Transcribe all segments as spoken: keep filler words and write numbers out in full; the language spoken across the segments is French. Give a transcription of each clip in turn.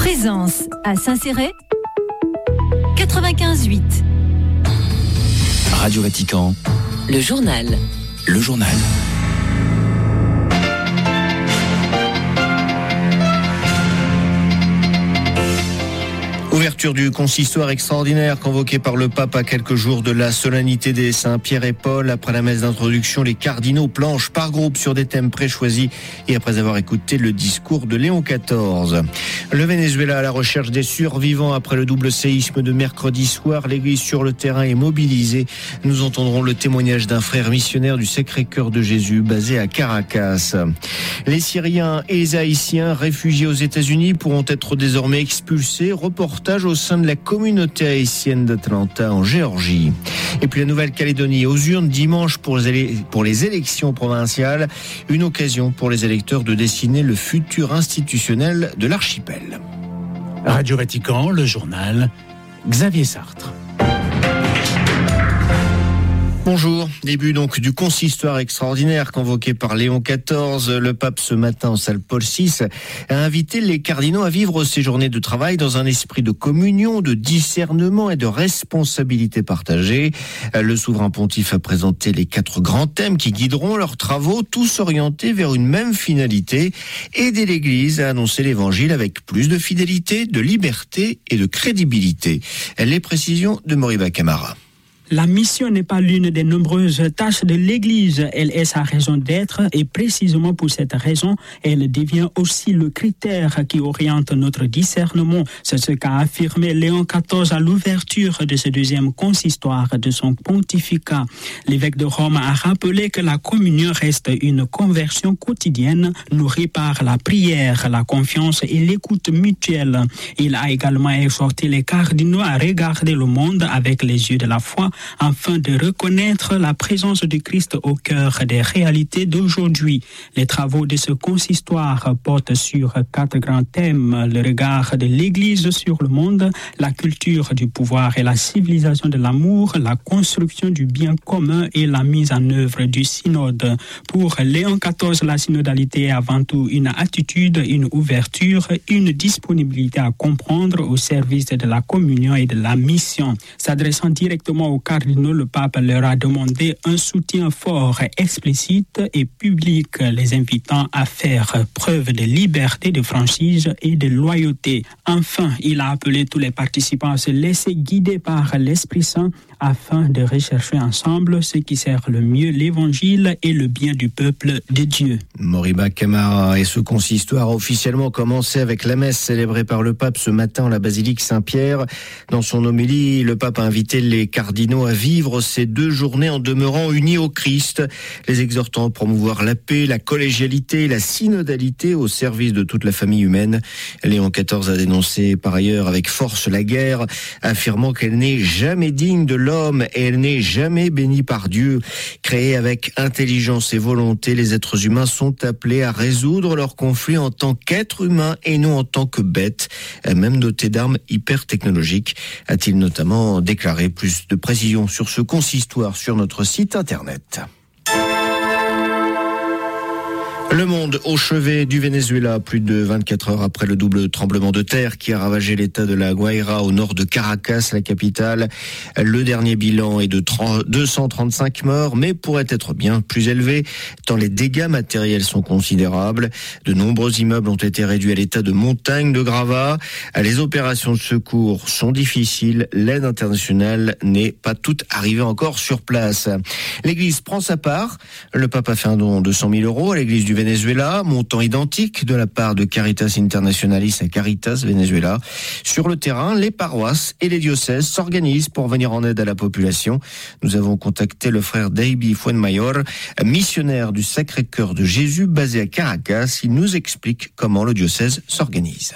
Présence à Saint-Céré, quatre-vingt-quinze huit. Radio Vatican. Le journal. Le journal. Ouverture du consistoire extraordinaire convoqué par le pape à quelques jours de la solennité des Saints Pierre et Paul. Après la messe d'introduction, les cardinaux planchent par groupe sur des thèmes préchoisis et après avoir écouté le discours de Léon quatorze. Le Venezuela à la recherche des survivants après le double séisme de mercredi soir. L'église sur le terrain est mobilisée. Nous entendrons le témoignage d'un frère missionnaire du Sacré-Cœur de Jésus basé à Caracas. Les Syriens et les Haïtiens réfugiés aux États-Unis pourront être désormais expulsés. Reportage au sein de la communauté haïtienne d'Atlanta en Géorgie. Et puis la Nouvelle-Calédonie aux urnes dimanche pour les, éle- pour les élections provinciales. Une occasion pour les électeurs de dessiner le futur institutionnel de l'archipel. Radio Vatican, le journal, Xavier Sartre. Bonjour, début donc du consistoire extraordinaire convoqué par Léon quatorze. Le pape ce matin en salle Paul six a invité les cardinaux à vivre ces journées de travail dans un esprit de communion, de discernement et de responsabilité partagée. Le souverain pontife a présenté les quatre grands thèmes qui guideront leurs travaux, tous orientés vers une même finalité, aider l'Église à annoncer l'Évangile avec plus de fidélité, de liberté et de crédibilité. Les précisions de Moriba Camara. La mission n'est pas l'une des nombreuses tâches de l'Église, elle est sa raison d'être et précisément pour cette raison, elle devient aussi le critère qui oriente notre discernement. C'est ce qu'a affirmé Léon quatorze à l'ouverture de ce deuxième consistoire de son pontificat. L'évêque de Rome a rappelé que la communion reste une conversion quotidienne nourrie par la prière, la confiance et l'écoute mutuelle. Il a également exhorté les cardinaux à regarder le monde avec les yeux de la foi afin de reconnaître la présence de Christ au cœur des réalités d'aujourd'hui. Les travaux de ce consistoire portent sur quatre grands thèmes: le regard de l'Église sur le monde, la culture du pouvoir et la civilisation de l'amour, la construction du bien commun et la mise en œuvre du synode. Pour Léon quatorze, la synodalité est avant tout une attitude, une ouverture, une disponibilité à comprendre au service de la communion et de la mission. S'adressant directement aux cardinaux, le pape leur a demandé un soutien fort, explicite et public, les invitant à faire preuve de liberté, de franchise et de loyauté. Enfin, il a appelé tous les participants à se laisser guider par l'Esprit Saint afin de rechercher ensemble ce qui sert le mieux l'Évangile et le bien du peuple de Dieu. Moriba Camara, et ce consistoire a officiellement commencé avec la messe célébrée par le pape ce matin en la basilique Saint-Pierre. Dans son homélie, le pape a invité les cardinaux à vivre ces deux journées en demeurant unis au Christ, les exhortant à promouvoir la paix, la collégialité et la synodalité au service de toute la famille humaine. Léon quatorze a dénoncé par ailleurs avec force la guerre, affirmant qu'elle n'est jamais digne de l'homme et elle n'est jamais bénie par Dieu. Créés avec intelligence et volonté, les êtres humains sont appelés à résoudre leurs conflits en tant qu'êtres humains et non en tant que bêtes, même dotés d'armes hyper technologiques, a-t-il notamment déclaré. Plus de précisions sur ce consistoire sur notre site internet. Le monde au chevet du Venezuela, plus de vingt-quatre heures après le double tremblement de terre qui a ravagé l'état de la Guaira au nord de Caracas, la capitale. Le dernier bilan est de deux cent trente-cinq morts, mais pourrait être bien plus élevé, tant les dégâts matériels sont considérables. De nombreux immeubles ont été réduits à l'état de montagne de gravats. Les opérations de secours sont difficiles. L'aide internationale n'est pas toute arrivée encore sur place. L'Église prend sa part. Le pape a fait un don de cent mille euros à l'Église du Venezuela, montant identique de la part de Caritas Internationalis à Caritas Venezuela. Sur le terrain, les paroisses et les diocèses s'organisent pour venir en aide à la population. Nous avons contacté le frère Deiby Fuenmayor, missionnaire du Sacré-Cœur de Jésus basé à Caracas. Il nous explique comment le diocèse s'organise.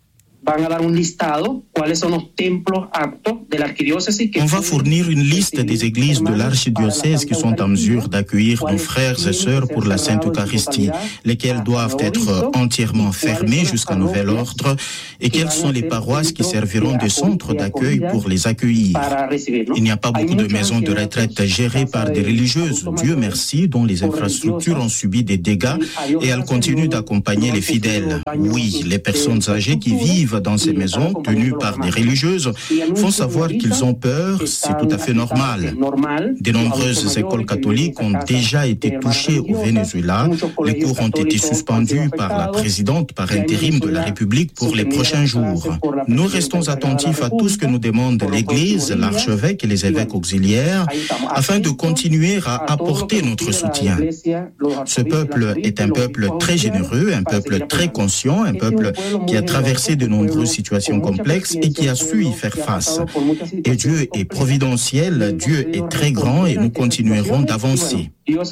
On va fournir une liste des églises de l'archidiocèse qui sont en mesure d'accueillir nos frères et sœurs pour la Sainte Eucharistie, lesquelles doivent être entièrement fermées jusqu'à nouvel ordre, et quelles sont les paroisses qui serviront de centre d'accueil pour les accueillir. Il n'y a pas beaucoup de maisons de retraite gérées par des religieuses, Dieu merci, dont les infrastructures ont subi des dégâts et elles continuent d'accompagner les fidèles. Oui, les personnes âgées qui vivent vivent dans ces maisons, tenues par des religieuses, font savoir qu'ils ont peur, c'est tout à fait normal. De nombreuses écoles catholiques ont déjà été touchées au Venezuela. Les cours ont été suspendus par la présidente par intérim de la République pour les prochains jours. Nous restons attentifs à tout ce que nous demande l'Église, l'archevêque et les évêques auxiliaires, afin de continuer à apporter notre soutien. Ce peuple est un peuple très généreux, un peuple très conscient, un peuple qui a traversé de nombreuses situations complexes et qui a su y faire face. Et Dieu est providentiel, Dieu est très grand et nous continuerons d'avancer.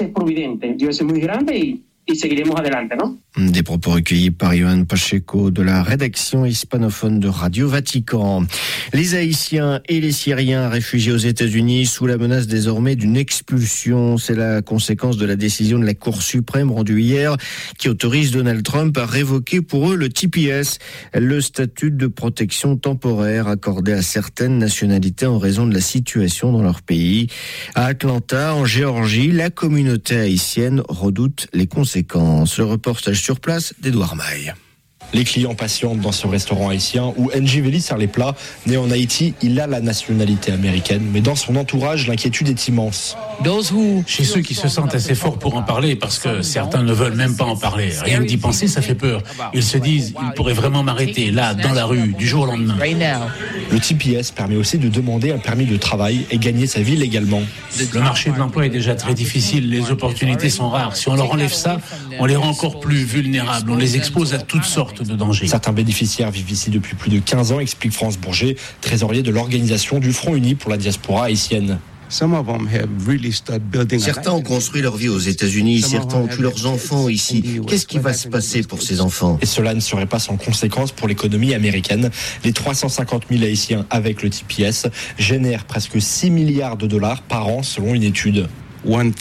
Des propos recueillis par Johan Pacheco de la rédaction hispanophone de Radio Vatican. Les Haïtiens et les Syriens réfugiés aux États-Unis sous la menace désormais d'une expulsion. C'est la conséquence de la décision de la Cour suprême rendue hier qui autorise Donald Trump à révoquer pour eux le T P S, le statut de protection temporaire accordé à certaines nationalités en raison de la situation dans leur pays. À Atlanta, en Géorgie, la communauté haïtienne redoute les conséquences. Le reportage sur place d'Edouard Maille. Les clients patientent dans ce restaurant haïtien où Njiveli sert les plats. Né en Haïti, il a la nationalité américaine, mais dans son entourage, l'inquiétude est immense. Chez ceux qui se sentent assez forts pour en parler, parce que certains ne veulent même pas en parler. Rien que d'y penser, ça fait peur. Ils se disent, ils pourraient vraiment m'arrêter, là, dans la rue, du jour au lendemain. Le T P S permet aussi de demander un permis de travail et gagner sa vie légalement. Le marché de l'emploi est déjà très difficile, les opportunités sont rares. Si on leur enlève ça, on les rend encore plus vulnérables, on les expose à toutes sortes de danger. Certains bénéficiaires vivent ici depuis plus de quinze ans, explique France Bourget, trésorier de l'organisation du Front Uni pour la diaspora haïtienne. Certains ont construit leur vie aux États-Unis, certains ont eu leurs enfants ici. Qu'est-ce qui va se passer pour ces enfants ? Et cela ne serait pas sans conséquence pour l'économie américaine. Les trois cent cinquante mille Haïtiens avec le T P S génèrent presque six milliards de dollars par an selon une étude. Un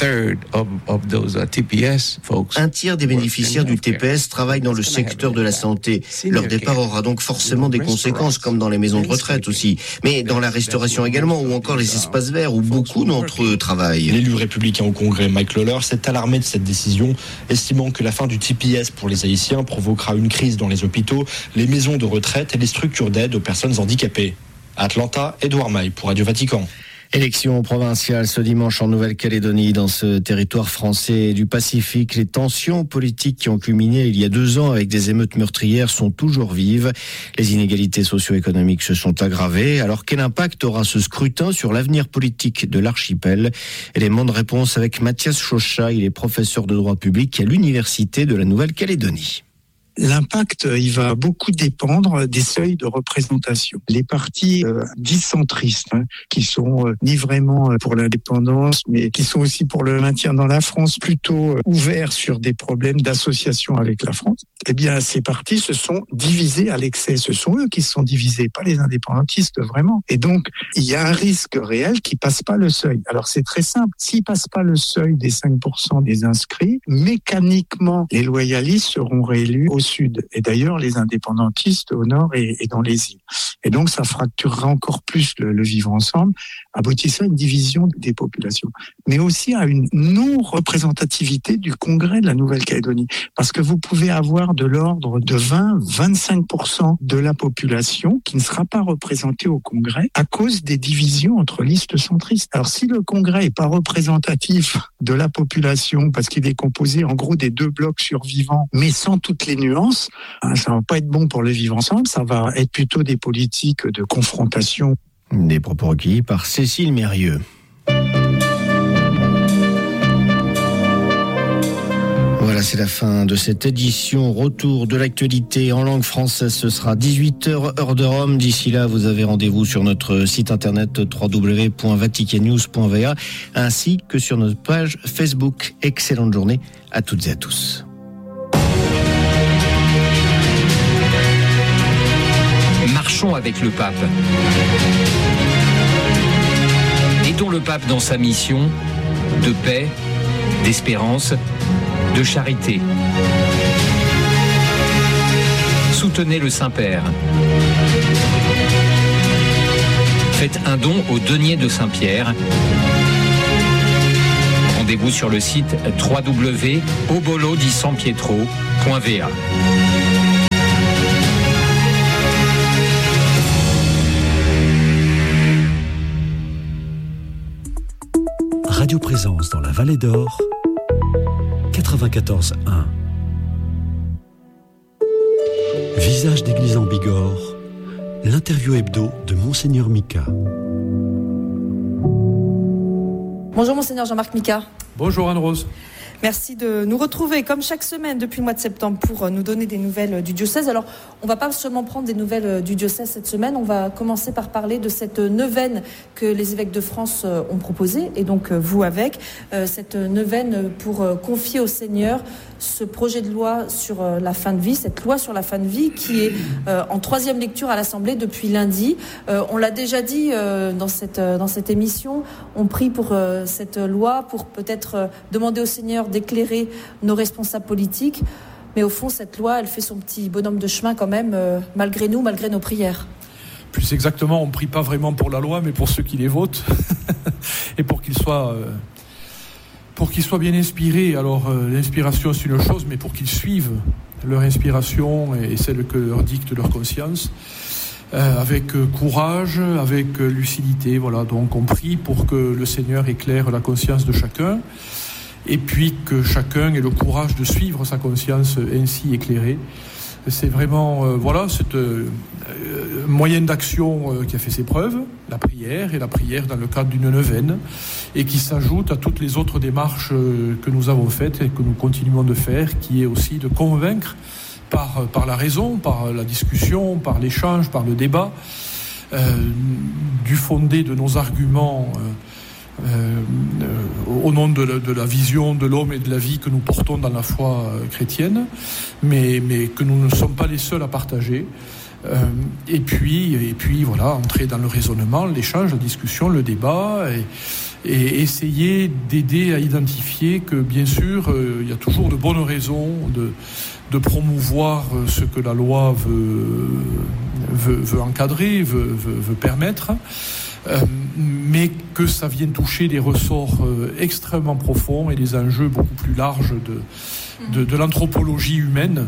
tiers des bénéficiaires du T P S travaillent dans le secteur de la santé. Leur départ aura donc forcément des conséquences, comme dans les maisons de retraite aussi. Mais dans la restauration également, ou encore les espaces verts, où beaucoup d'entre eux travaillent. L'élu républicain au Congrès, Mike Lawler, s'est alarmé de cette décision, estimant que la fin du T P S pour les Haïtiens provoquera une crise dans les hôpitaux, les maisons de retraite et les structures d'aide aux personnes handicapées. Atlanta, Edouard Maille pour Radio Vatican. Élection provinciale ce dimanche en Nouvelle-Calédonie. Dans ce territoire français du Pacifique, les tensions politiques qui ont culminé il y a deux ans avec des émeutes meurtrières sont toujours vives. Les inégalités socio-économiques se sont aggravées. Alors quel impact aura ce scrutin sur l'avenir politique de l'archipel ? Élément de réponse avec Mathias Chauchat, il est professeur de droit public à l'Université de la Nouvelle-Calédonie. L'impact, il va beaucoup dépendre des seuils de représentation. Les partis euh, dits centristes, hein, qui sont euh, ni vraiment pour l'indépendance, mais qui sont aussi pour le maintien dans la France, plutôt euh, ouverts sur des problèmes d'association avec la France, eh bien, ces partis se sont divisés à l'excès. Ce sont eux qui se sont divisés, pas les indépendantistes vraiment. Et donc, il y a un risque réel qui passe pas le seuil. Alors, c'est très simple. S'ils passent pas le seuil des cinq pour cent des inscrits, mécaniquement, les loyalistes seront réélus au sud. Et d'ailleurs, les indépendantistes au nord et, et dans les îles. Et donc, ça fracturera encore plus le, le vivre ensemble, aboutissant à une division des populations. Mais aussi à une non-représentativité du Congrès de la Nouvelle-Calédonie. Parce que vous pouvez avoir de l'ordre de vingt à vingt-cinq pour cent de la population qui ne sera pas représentée au Congrès à cause des divisions entre listes centristes. Alors, si le Congrès n'est pas représentatif de la population, parce qu'il est composé en gros des deux blocs survivants, mais sans toutes les nuances, hein, ça va pas être bon pour le vivre ensemble, ça va être plutôt des politiques de confrontation. Des propos recueillis par Cécile Mérieux. Voilà, c'est la fin de cette édition. Retour de l'actualité en langue française, ce sera dix-huit heures, heure de Rome. D'ici là, vous avez rendez-vous sur notre site internet w w w point vatican news point v a ainsi que sur notre page Facebook. Excellente journée à toutes et à tous. Marchons avec le pape. Aidons le pape dans sa mission de paix, d'espérance, de charité. Soutenez le Saint-Père. Faites un don au denier de Saint-Pierre. Rendez-vous sur le site w w w point obolo di san pietro point v a. Vallée d'Or, quatre-vingt-quatorze un. Visage d'église en Bigorre, l'interview hebdo de Monseigneur Mika. Bonjour Monseigneur Jean-Marc Mika. Bonjour Anne-Rose. Merci de nous retrouver comme chaque semaine depuis le mois de septembre pour nous donner des nouvelles du diocèse. Alors, on ne va pas seulement prendre des nouvelles du diocèse cette semaine, on va commencer par parler de cette neuvaine que les évêques de France ont proposée, et donc vous avec, cette neuvaine pour confier au Seigneur ce projet de loi sur la fin de vie, cette loi sur la fin de vie qui est en troisième lecture à l'Assemblée depuis lundi. On l'a déjà dit dans cette, dans cette émission, on prie pour cette loi pour peut-être demander au Seigneur d'éclairer nos responsables politiques. Mais au fond, cette loi, elle fait son petit bonhomme de chemin quand même, euh, malgré nous, malgré nos prières. Plus exactement, on ne prie pas vraiment pour la loi, mais pour ceux qui les votent. Et pour qu'ils soient, euh, pour qu'ils soient bien inspirés. Alors, euh, l'inspiration, c'est une chose, mais pour qu'ils suivent leur inspiration et celle que leur dicte leur conscience, euh, avec euh, courage, avec euh, lucidité. Voilà. Donc, on prie pour que le Seigneur éclaire la conscience de chacun. Et puis que chacun ait le courage de suivre sa conscience ainsi éclairée. C'est vraiment, euh, voilà, c'est euh, euh, moyen d'action euh, qui a fait ses preuves, la prière, et la prière dans le cadre d'une neuvaine, et qui s'ajoute à toutes les autres démarches euh, que nous avons faites et que nous continuons de faire, qui est aussi de convaincre par, par la raison, par la discussion, par l'échange, par le débat, euh, du fondé de nos arguments euh, Euh, euh, au nom de la, de la vision de l'homme et de la vie que nous portons dans la foi euh, chrétienne, mais, mais que nous ne sommes pas les seuls à partager. Euh, et puis, et puis voilà, entrer dans le raisonnement, l'échange, la discussion, le débat, et, et essayer d'aider à identifier que, bien sûr, euh, il y a toujours de bonnes raisons de, de promouvoir ce que la loi veut, veut, veut encadrer, veut, veut, veut permettre. Euh, mais que ça vienne toucher des ressorts euh, extrêmement profonds et des enjeux beaucoup plus larges de, de, de l'anthropologie humaine.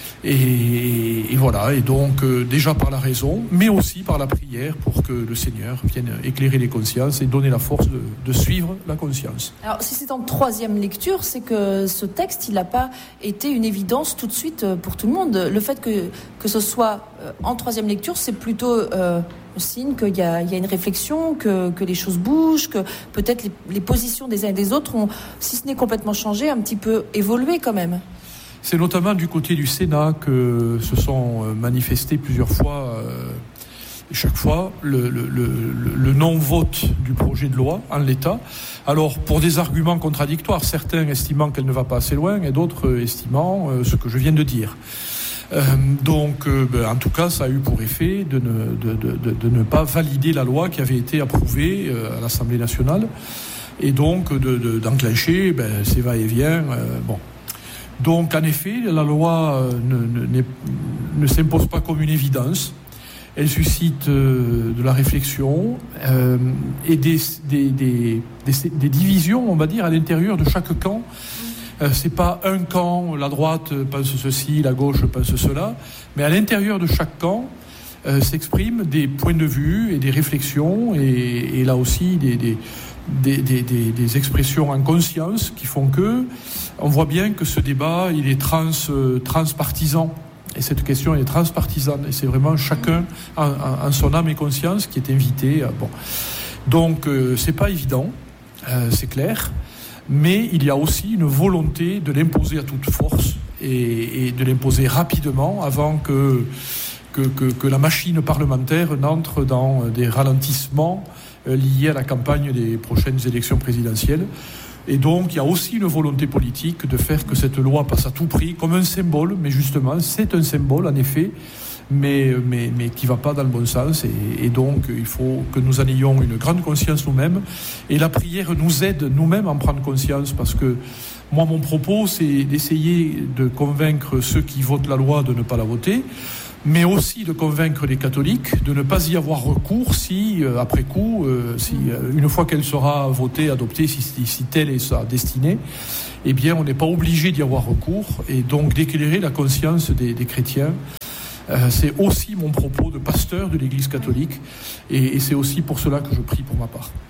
Et, et voilà, et donc euh, déjà par la raison, mais aussi par la prière pour que le Seigneur vienne éclairer les consciences et donner la force de, de suivre la conscience. Alors si c'est en troisième lecture, c'est que ce texte, il n'a pas été une évidence tout de suite pour tout le monde. Le fait que, que ce soit en troisième lecture, c'est plutôt euh, un signe qu'il y a, il y a une réflexion, que, que les choses bougent, que peut-être les, les positions des uns et des autres ont, si ce n'est complètement changé, un petit peu évolué quand même. C'est notamment du côté du Sénat que se sont manifestés plusieurs fois, euh, et chaque fois, le, le, le, le non-vote du projet de loi en l'état. Alors, pour des arguments contradictoires, certains estimant qu'elle ne va pas assez loin et d'autres estimant euh, ce que je viens de dire. Euh, donc, euh, ben, en tout cas, ça a eu pour effet de ne, de, de, de, de ne pas valider la loi qui avait été approuvée euh, à l'Assemblée nationale, et donc de, de, d'enclencher ben, ces va-et-vient. Euh, bon. Donc, en effet, la loi ne, ne, ne s'impose pas comme une évidence. Elle suscite euh, de la réflexion euh, et des, des, des, des, des divisions, on va dire, à l'intérieur de chaque camp. Euh, c'est pas un camp, la droite pense ceci, la gauche pense cela, mais à l'intérieur de chaque camp euh, s'expriment des points de vue et des réflexions, et, et là aussi des... des Des, des, des, des expressions en conscience qui font que on voit bien que ce débat il est trans, euh, transpartisan, et cette question est transpartisane, et c'est vraiment chacun en, en, en son âme et conscience qui est invité. Euh, bon. Donc euh, c'est pas évident, euh, c'est clair, mais il y a aussi une volonté de l'imposer à toute force et, et de l'imposer rapidement avant que, que, que, que la machine parlementaire n'entre dans des ralentissements liés à la campagne des prochaines élections présidentielles. Et donc, il y a aussi une volonté politique de faire que cette loi passe à tout prix, comme un symbole, mais justement, c'est un symbole, en effet, mais, mais, mais qui ne va pas dans le bon sens. Et, et donc, il faut que nous en ayons une grande conscience nous-mêmes. Et la prière nous aide nous-mêmes à en prendre conscience, parce que moi, mon propos, c'est d'essayer de convaincre ceux qui votent la loi de ne pas la voter, mais aussi de convaincre les catholiques de ne pas y avoir recours si, euh, après coup, euh, si, euh, une fois qu'elle sera votée, adoptée, si, si, si telle est sa destinée, eh bien, on n'est pas obligé d'y avoir recours, et donc d'éclairer la conscience des, des chrétiens. Euh, c'est aussi mon propos de pasteur de l'Église catholique, et, et c'est aussi pour cela que je prie pour ma part.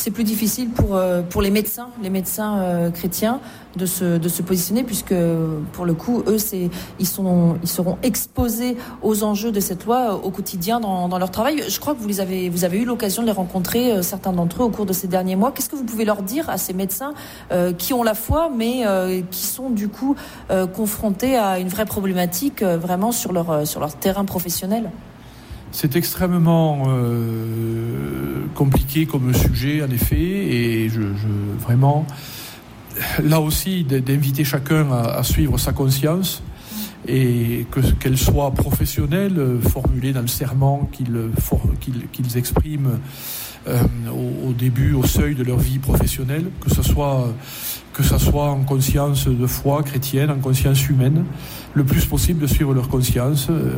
c'est plus difficile pour, euh, pour les médecins, les médecins euh, chrétiens de se, de se positionner, puisque pour le coup, eux, c'est, ils, sont, ils seront exposés aux enjeux de cette loi au quotidien dans, dans leur travail. Je crois que vous, les avez, vous avez eu l'occasion de les rencontrer, euh, certains d'entre eux, au cours de ces derniers mois. Qu'est-ce que vous pouvez leur dire à ces médecins euh, qui ont la foi, mais euh, qui sont du coup euh, confrontés à une vraie problématique euh, vraiment sur leur, euh, sur leur terrain professionnel? C'est extrêmement euh, compliqué comme sujet, en effet, et je, je vraiment, là aussi, d'inviter chacun à, à suivre sa conscience, et que, qu'elle soit professionnelle, formulée dans le serment qu'ils, for, qu'ils, qu'ils expriment euh, au, au début, au seuil de leur vie professionnelle, que ce soit, que ça soit en conscience de foi chrétienne, en conscience humaine, le plus possible de suivre leur conscience. Euh,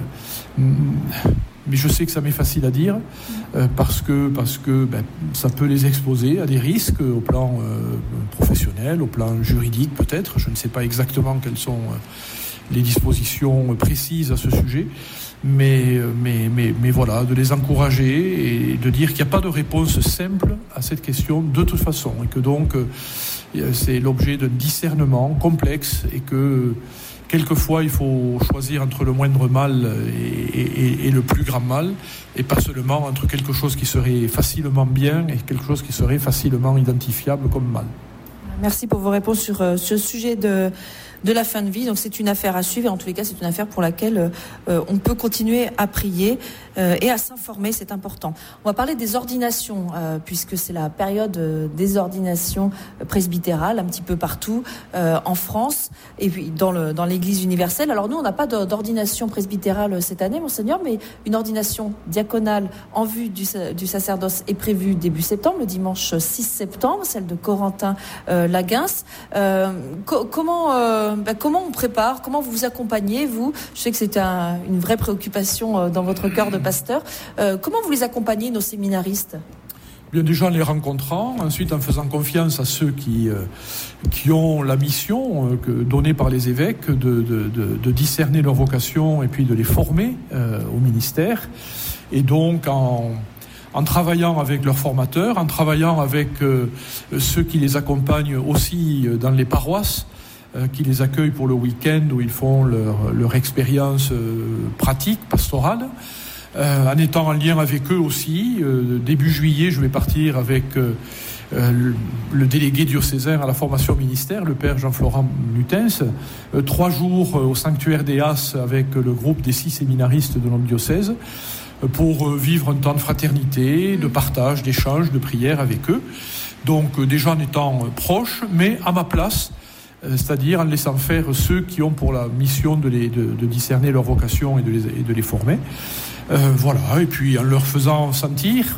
Mais je sais que ça m'est facile à dire euh, parce que, parce que ben, ça peut les exposer à des risques au plan euh, professionnel, au plan juridique peut-être. Je ne sais pas exactement quelles sont euh, les dispositions précises à ce sujet. Mais, mais, mais, mais voilà, de les encourager et de dire qu'il n'y a pas de réponse simple à cette question de toute façon. Et que donc euh, c'est l'objet d'un discernement complexe et que... Quelquefois, il faut choisir entre le moindre mal et, et, et le plus grand mal, et pas seulement entre quelque chose qui serait facilement bien et quelque chose qui serait facilement identifiable comme mal. Merci pour vos réponses sur euh, ce sujet de, de la fin de vie. Donc c'est une affaire à suivre, et en tous les cas, c'est une affaire pour laquelle euh, on peut continuer à prier euh, et à s'informer, c'est important. On va parler des ordinations, euh, puisque c'est la période euh, des ordinations presbytérales un petit peu partout euh, en France et puis dans, le, dans l'Église universelle. Alors nous, on n'a pas d'ordination presbytérale cette année, Monseigneur, mais une ordination diaconale en vue du, du sacerdoce est prévue début septembre, le dimanche six septembre, celle de Corentin euh, Laguens. Euh, co- comment, euh, bah, comment on prépare, comment vous vous accompagnez, vous? Je sais que c'est un, une vraie préoccupation euh, dans votre cœur de pasteur. Euh, comment vous les accompagnez, nos séminaristes? Bien, déjà en les rencontrant, ensuite en faisant confiance à ceux qui, euh, qui ont la mission euh, que, donnée par les évêques de, de, de, de discerner leur vocation et puis de les former euh, au ministère. Et donc en... en travaillant avec leurs formateurs, en travaillant avec euh, ceux qui les accompagnent aussi dans les paroisses, euh, qui les accueillent pour le week-end où ils font leur, leur expérience euh, pratique, pastorale, euh, en étant en lien avec eux aussi. Euh, début juillet, je vais partir avec euh, euh, le, le délégué diocésain à la formation ministère, le père Jean-Florent Lutens, euh, trois jours euh, au sanctuaire des As avec le groupe des six séminaristes de notre diocèse, pour vivre un temps de fraternité, de partage, d'échange, de prière avec eux. Donc déjà en étant proche, mais à ma place, c'est-à-dire en laissant faire ceux qui ont pour la mission de, les, de, de discerner leur vocation et de les, et de les former. Euh, voilà, et puis en leur faisant sentir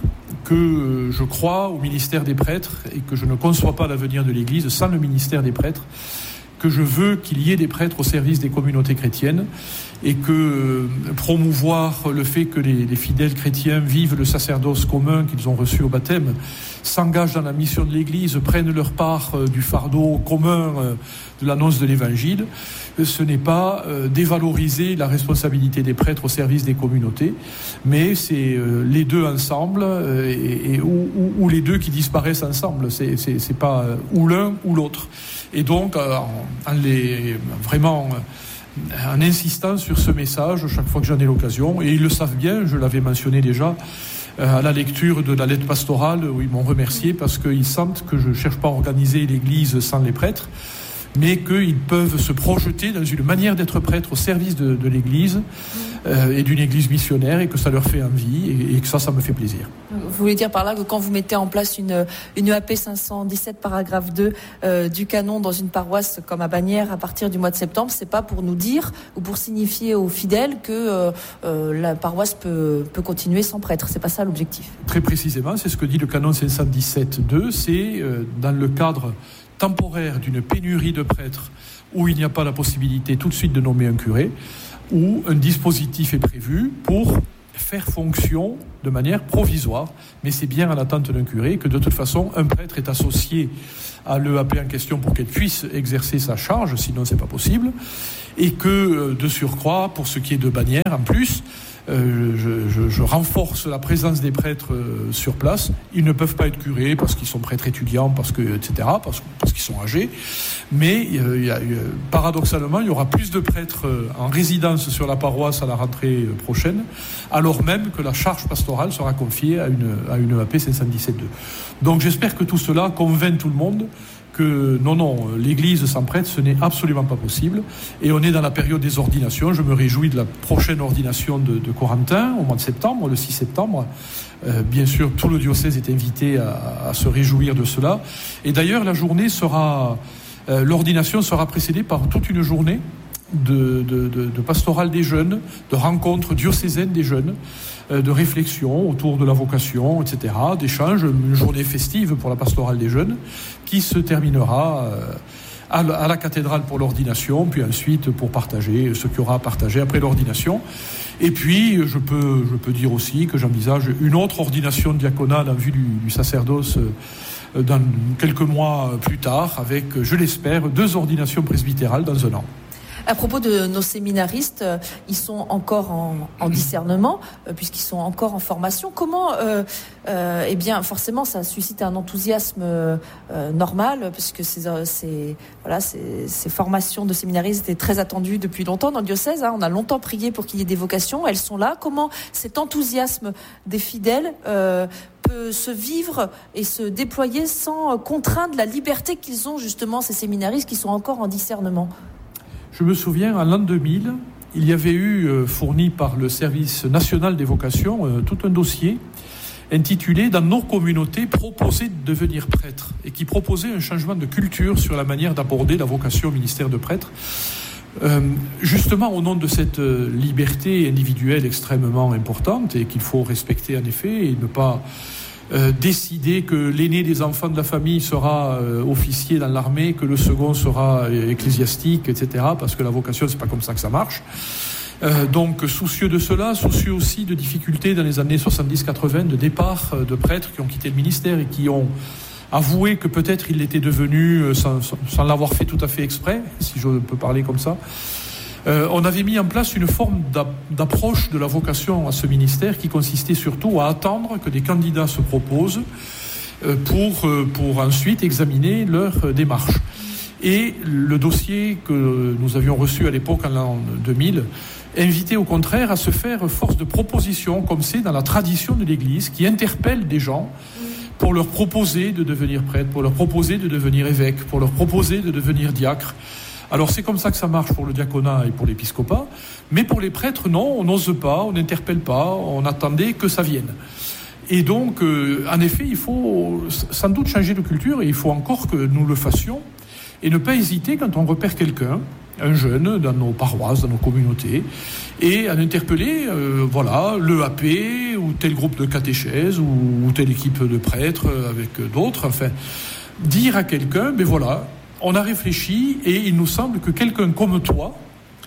que je crois au ministère des prêtres et que je ne conçois pas l'avenir de l'Église sans le ministère des prêtres, que je veux qu'il y ait des prêtres au service des communautés chrétiennes et que euh, promouvoir le fait que les, les fidèles chrétiens vivent le sacerdoce commun qu'ils ont reçu au baptême, s'engagent dans la mission de l'Église, prennent leur part euh, du fardeau commun euh, de l'annonce de l'Évangile, euh, ce n'est pas euh, dévaloriser la responsabilité des prêtres au service des communautés, mais c'est euh, les deux ensemble euh, et, et, ou, ou, ou les deux qui disparaissent ensemble, c'est, c'est, c'est pas euh, ou l'un ou l'autre. Et donc, euh, en, en les vraiment... Euh, en insistant sur ce message chaque fois que j'en ai l'occasion, et ils le savent bien, je l'avais mentionné déjà euh, à la lecture de la lettre pastorale où ils m'ont remercié parce qu'ils sentent que je ne cherche pas à organiser l'Église sans les prêtres, mais qu'ils peuvent se projeter dans une manière d'être prêtre au service de, de l'Église euh, et d'une Église missionnaire, et que ça leur fait envie, et, et que ça, ça me fait plaisir. Vous voulez dire par là que quand vous mettez en place une, une E A P cinq cent dix-sept paragraphe deux euh, du canon dans une paroisse comme à Bagnères à partir du mois de septembre, c'est pas pour nous dire ou pour signifier aux fidèles que euh, euh, la paroisse peut, peut continuer sans prêtre, c'est pas ça l'objectif? Très précisément, c'est ce que dit le canon cinq cent dix-sept deux, c'est euh, dans le cadre temporaire d'une pénurie de prêtres où il n'y a pas la possibilité tout de suite de nommer un curé, où un dispositif est prévu pour faire fonction de manière provisoire, mais c'est bien en attente d'un curé que de toute façon un prêtre est associé à l'E A P en question pour qu'elle puisse exercer sa charge, sinon c'est pas possible, et que de surcroît, pour ce qui est de Bagnères en plus, Euh, je, je, je renforce la présence des prêtres euh, sur place. Ils ne peuvent pas être curés parce qu'ils sont prêtres étudiants, parce que, et cetera, parce, parce qu'ils sont âgés. Mais euh, y a, y a, paradoxalement, il y aura plus de prêtres euh, en résidence sur la paroisse à la rentrée euh, prochaine, alors même que la charge pastorale sera confiée à une, à une A P cinq cent dix-sept deux. Donc j'espère que tout cela convainc tout le monde que non, non, l'Église sans prêtre, ce n'est absolument pas possible. Et on est dans la période des ordinations. Je me réjouis de la prochaine ordination de, de Corentin, au mois de septembre, le six septembre. Euh, bien sûr, tout le diocèse est invité à, à se réjouir de cela. Et d'ailleurs, la journée sera... Euh, l'ordination sera précédée par toute une journée de, de, de, de pastoral des jeunes, de rencontres diocésaines des jeunes, de réflexion autour de la vocation, et cetera, d'échanges, une journée festive pour la pastorale des jeunes, qui se terminera à la cathédrale pour l'ordination, puis ensuite pour partager ce qu'il y aura à partager après l'ordination. Et puis, je peux, je peux dire aussi que j'envisage une autre ordination diaconale en vue du, du sacerdoce dans quelques mois plus tard, avec, je l'espère, deux ordinations presbytérales dans un an. À propos de nos séminaristes, euh, ils sont encore en, en discernement, euh, puisqu'ils sont encore en formation. Comment, euh, euh, eh bien, forcément, ça suscite un enthousiasme euh, normal, puisque ces, ces, voilà, ces, ces formations de séminaristes étaient très attendues depuis longtemps dans le diocèse. Hein. On a longtemps prié pour qu'il y ait des vocations. Elles sont là. Comment cet enthousiasme des fidèles euh, peut se vivre et se déployer sans contraindre la liberté qu'ils ont, justement, ces séminaristes qui sont encore en discernement? Je me souviens, en l'an deux mille, il y avait eu, euh, fourni par le service national des vocations, euh, tout un dossier intitulé « Dans nos communautés, proposer de devenir prêtre » et qui proposait un changement de culture sur la manière d'aborder la vocation au ministère de prêtre. Euh, justement, au nom de cette euh, liberté individuelle extrêmement importante et qu'il faut respecter en effet et ne pas... Euh, décider que l'aîné des enfants de la famille sera euh, officier dans l'armée, que le second sera euh, ecclésiastique, et cetera, parce que la vocation, c'est pas comme ça que ça marche. Euh, donc, soucieux de cela, soucieux aussi de difficultés dans les années soixante-dix quatre-vingts, de départ euh, de prêtres qui ont quitté le ministère et qui ont avoué que peut-être ils l'étaient devenus euh, sans, sans, sans l'avoir fait tout à fait exprès, si je peux parler comme ça. Euh, on avait mis en place une forme d'approche de la vocation à ce ministère qui consistait surtout à attendre que des candidats se proposent euh, pour, euh, pour ensuite examiner leur démarche. Et le dossier que nous avions reçu à l'époque, en l'an deux mille, invitait au contraire à se faire force de proposition, comme c'est dans la tradition de l'Église, qui interpelle des gens pour leur proposer de devenir prêtre, pour leur proposer de devenir évêque, pour leur proposer de devenir diacre. Alors c'est comme ça que ça marche pour le diaconat et pour l'épiscopat, mais pour les prêtres, non, on n'ose pas, on n'interpelle pas, on attendait que ça vienne. Et donc, euh, en effet, il faut sans doute changer de culture et il faut encore que nous le fassions et ne pas hésiter quand on repère quelqu'un, un jeune, dans nos paroisses, dans nos communautés, et à interpeller, euh, voilà, l'E A P ou tel groupe de catéchèse ou, ou telle équipe de prêtres avec d'autres, enfin, dire à quelqu'un, ben voilà, on a réfléchi et il nous semble que quelqu'un comme toi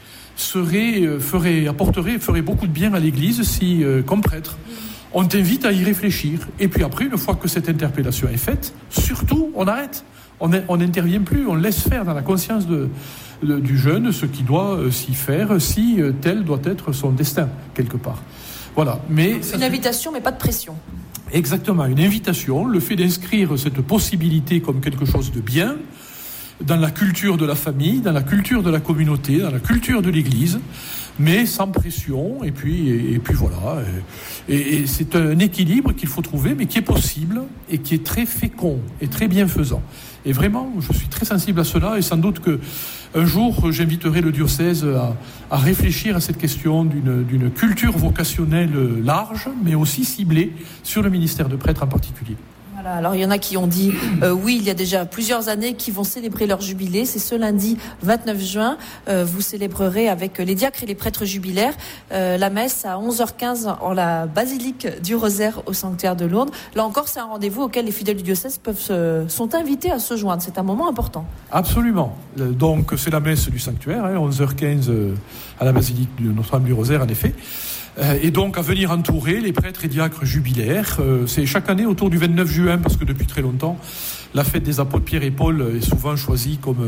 serait, ferait, apporterait, ferait beaucoup de bien à l'Église si, euh, comme prêtre, on t'invite à y réfléchir. Et puis après, une fois que cette interpellation est faite, surtout, on arrête. On n'intervient plus, on laisse faire dans la conscience de, de, du jeune ce qu'il doit euh, s'y faire, si euh, tel doit être son destin, quelque part. Voilà. Mais une ça, invitation, mais pas de pression. Exactement, une invitation, le fait d'inscrire cette possibilité comme quelque chose de bien, dans la culture de la famille, dans la culture de la communauté, dans la culture de l'Église, mais sans pression, et puis, et, et puis voilà. Et, et c'est un équilibre qu'il faut trouver, mais qui est possible, et qui est très fécond, et très bienfaisant. Et vraiment, je suis très sensible à cela, et sans doute qu'un jour, j'inviterai le diocèse à, à réfléchir à cette question d'une, d'une culture vocationnelle large, mais aussi ciblée sur le ministère de prêtre en particulier. Voilà, alors il y en a qui ont dit euh, oui, il y a déjà plusieurs années qui vont célébrer leur jubilé. C'est ce lundi vingt-neuf juin. Euh, vous célébrerez avec les diacres et les prêtres jubilaires euh, la messe à onze heures quinze en la basilique du Rosaire au sanctuaire de Lourdes. Là encore, c'est un rendez-vous auquel les fidèles du diocèse peuvent se, sont invités à se joindre. C'est un moment important. Absolument. Donc c'est la messe du sanctuaire, hein, onze heures quinze à la basilique de Notre-Dame du Rosaire, en effet. Et donc à venir entourer les prêtres et diacres jubilaires. C'est chaque année autour du vingt-neuf juin, parce que depuis très longtemps, la fête des apôtres Pierre et Paul est souvent choisie comme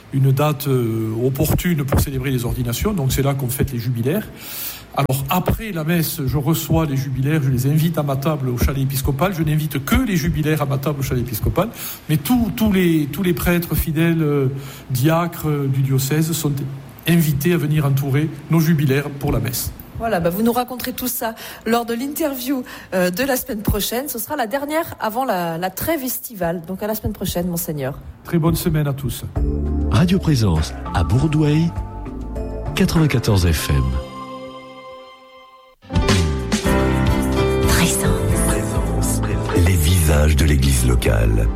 une date euh, opportune pour célébrer les ordinations. Donc c'est là qu'on fête les jubilaires. Alors après la messe, je reçois les jubilaires, je les invite à ma table au chalet épiscopal. Je n'invite que les jubilaires à ma table au chalet épiscopal, mais tous tous les tous les prêtres fidèles, euh, diacres euh, du diocèse sont invités à venir entourer nos jubilaires pour la messe. Voilà, bah vous nous raconterez tout ça lors de l'interview euh, de la semaine prochaine. Ce sera la dernière avant la, la trêve estivale. Donc à la semaine prochaine, Monseigneur. Très bonne semaine à tous. Radio Présence à Bourdoueil, quatre-vingt-quatorze F M. Les visages de l'église locale.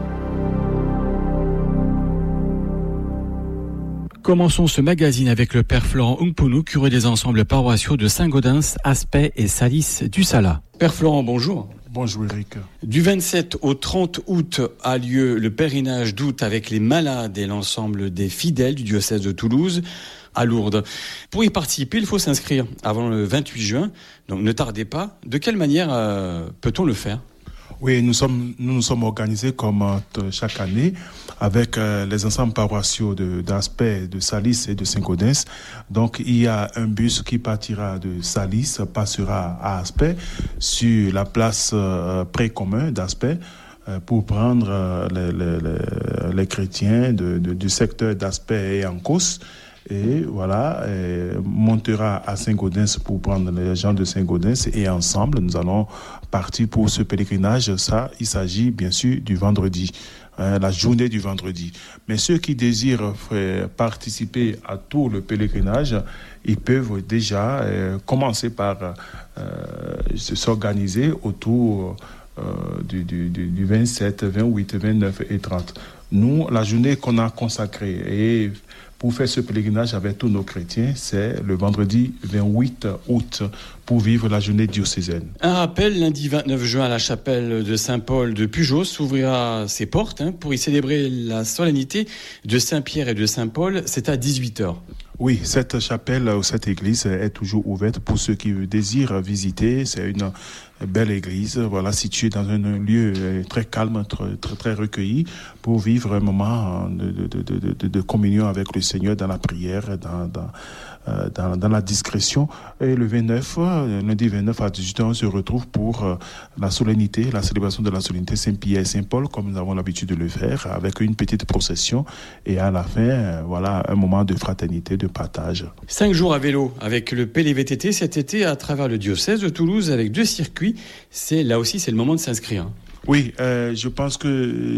Commençons ce magazine avec le père Florent Ungpunu, curé des ensembles paroissiaux de Saint-Gaudens, Aspet et Salis du Sala. Père Florent, bonjour. Bonjour Eric. Du vingt-sept au trente août a lieu le pèlerinage d'août avec les malades et l'ensemble des fidèles du diocèse de Toulouse à Lourdes. Pour y participer, il faut s'inscrire avant le vingt-huit juin, donc ne tardez pas. De quelle manière euh, peut-on le faire ? Oui, nous sommes, nous nous sommes organisés comme euh, chaque année avec euh, les ensembles paroissiaux de, d'Aspet, de Salis et de Saint-Gaudens. Donc, il y a un bus qui partira de Salis, passera à Aspet sur la place euh, pré-commun d'Aspet euh, pour prendre euh, les, les, les, les chrétiens de, de, du secteur d'Aspet et Ancos. Et voilà, et montera à Saint-Gaudens pour prendre les gens de Saint-Gaudens et ensemble, nous allons partir pour ce pèlerinage. Ça, il s'agit bien sûr du vendredi, hein, la journée du vendredi. Mais ceux qui désirent participer à tout le pèlerinage, ils peuvent déjà euh, commencer par euh, s'organiser autour euh, du, du, du vingt-sept, vingt-huit, vingt-neuf et trente. Nous, la journée qu'on a consacrée et pour faire ce pèlerinage avec tous nos chrétiens, c'est le vendredi vingt-huit août pour vivre la journée diocésaine. Un rappel, lundi vingt-neuf juin, la chapelle de Saint-Paul de Pujos ouvrira ses portes hein, pour y célébrer la solennité de Saint-Pierre et de Saint-Paul. C'est à dix-huit heures. Oui, cette chapelle ou cette église est toujours ouverte pour ceux qui désirent visiter. C'est une belle église, voilà, située dans un lieu très calme, très, très, très recueilli, pour vivre un moment de, de, de, de, de communion avec le Seigneur dans la prière, dans, dans, euh, dans, dans la discrétion. Et le vingt-neuf, lundi vingt-neuf à dix-huit heures, on se retrouve pour euh, la solennité, la célébration de la solennité Saint-Pierre et Saint-Paul, comme nous avons l'habitude de le faire, avec une petite procession. Et à la fin, euh, voilà, un moment de fraternité, de partage. Cinq jours à vélo avec le P L V T T cet été à travers le diocèse de Toulouse avec deux circuits. C'est, là aussi, c'est le moment de s'inscrire. Oui, euh, je pense que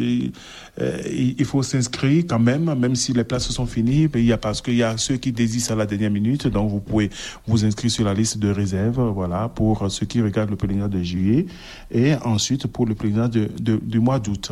euh, il faut s'inscrire quand même, même si les places sont finies. Il y a parce qu'il y a ceux qui désistent à la dernière minute, donc vous pouvez vous inscrire sur la liste de réserve, voilà, pour ceux qui regardent le pèlerinage de juillet, et ensuite pour le pèlerinage de, de, du mois d'août.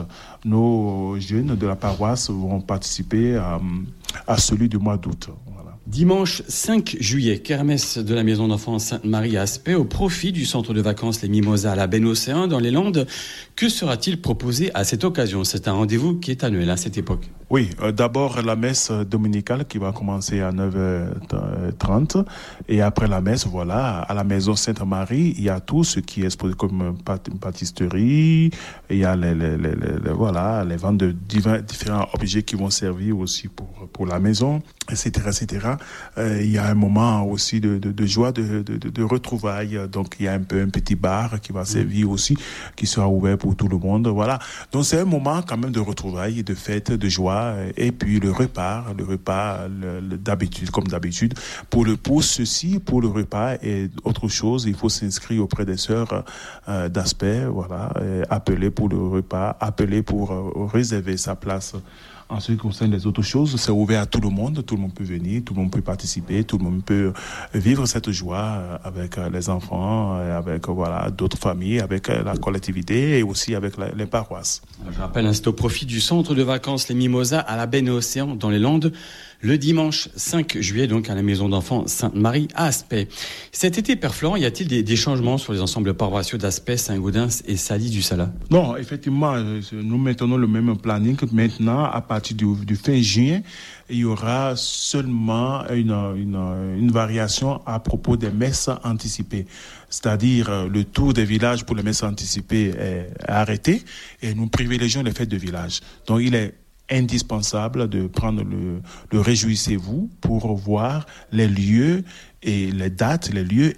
Nos jeunes de la paroisse vont participer à, à celui du mois d'août. Voilà. Dimanche cinq juillet, kermesse de la maison d'enfants Sainte-Marie à Aspet au profit du centre de vacances Les Mimosas à la Baie-Océan dans les Landes. Que sera-t-il proposé à cette occasion ? C'est un rendez-vous qui est annuel à cette époque. Oui, euh, d'abord la messe dominicale qui va commencer à neuf heures trente et après la messe, voilà, à la maison Sainte-Marie, il y a tout ce qui est exposé comme pâtisserie, il y a les, les, les, les, voilà, les ventes de divers, différents objets qui vont servir aussi pour, pour la maison, et cetera, et cetera. Euh, il y a un moment aussi de, de, de joie, de, de, de retrouvailles, donc il y a un peu un petit bar qui va servir aussi, qui sera ouvert pour tout le monde, voilà. Donc c'est un moment quand même de retrouvailles, de fête, de joie. Et puis le repas, le repas le, le, d'habitude, comme d'habitude. Pour le pour ceci, pour le repas et autre chose, il faut s'inscrire auprès des sœurs euh, d'Aspet, voilà, appeler pour le repas, appeler pour euh, réserver sa place. En ce qui concerne les autres choses, c'est ouvert à tout le monde, tout le monde peut venir, tout le monde peut participer, tout le monde peut vivre cette joie avec les enfants, avec voilà, d'autres familles, avec la collectivité et aussi avec la, les paroisses. Je rappelle, c'est au profit du centre de vacances Les Mimosas à la Baie-Océan dans les Landes, le dimanche cinq juillet, donc à la maison d'enfants Sainte-Marie à Aspet. Cet été, Père Florent, y a-t-il des, des changements sur les ensembles paroissiaux d'Aspet, Saint-Gaudens et Salis du Sala ? Non, effectivement, nous maintenons le même planning. Maintenant, à partir du, du fin juin, il y aura seulement une, une, une variation à propos des messes anticipées. C'est-à-dire le tour des villages pour les messes anticipées est arrêté et nous privilégions les fêtes de village. Donc il est indispensable de prendre le, le Réjouissez-vous pour voir les lieux et les dates, les lieux